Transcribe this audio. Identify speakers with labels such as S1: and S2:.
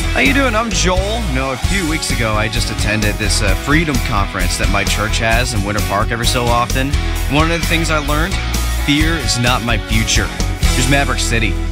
S1: How you doing? I'm Joel. A few weeks ago, I just attended this Freedom Conference that my church has in Winter Park every so often. One of the things I learned, fear is not my future. Here's Maverick City.